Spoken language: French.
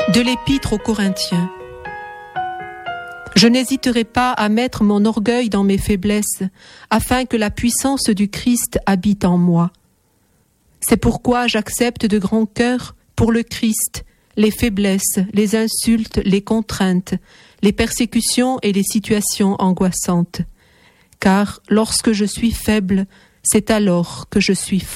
De l'Épître aux Corinthiens. Je n'hésiterai pas à mettre mon orgueil dans mes faiblesses, afin que la puissance du Christ habite en moi. C'est pourquoi j'accepte de grand cœur, pour le Christ, les faiblesses, les insultes, les contraintes, les persécutions et les situations angoissantes. Car lorsque je suis faible, c'est alors que je suis fort.